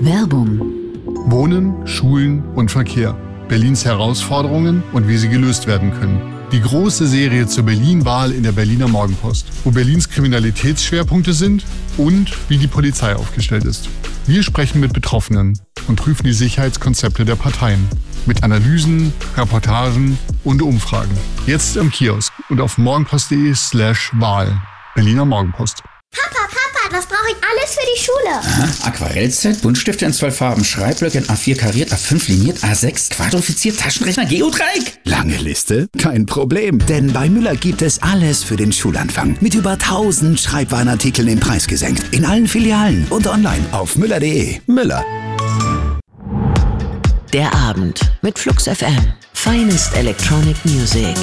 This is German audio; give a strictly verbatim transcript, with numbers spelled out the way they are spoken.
Werbung. Wohnen, Schulen und Verkehr. Berlins Herausforderungen und wie sie gelöst werden können. Die große Serie zur Berlin-Wahl in der Berliner Morgenpost, wo Berlins Kriminalitätsschwerpunkte sind und wie die Polizei aufgestellt ist. Wir sprechen mit Betroffenen und prüfen die Sicherheitskonzepte der Parteien. Mit Analysen, Reportagen und Umfragen. Jetzt im Kiosk und auf morgenpost.de slash Wahl. Berliner Morgenpost. Papa, Papa, was brauche ich alles für die Schule? Aha, Aquarellset, Buntstifte in zwölf Farben, Schreibblöcke in A vier kariert, A fünf liniert, A sechs quadrifiziert, Taschenrechner, Geodreieck. Lange Liste? Kein Problem, denn bei Müller gibt es alles für den Schulanfang. Mit über tausend Schreibwarenartikeln den Preis gesenkt. In allen Filialen und online auf müller punkt de. Müller. Der Abend mit Flux F M. Finest Electronic Music.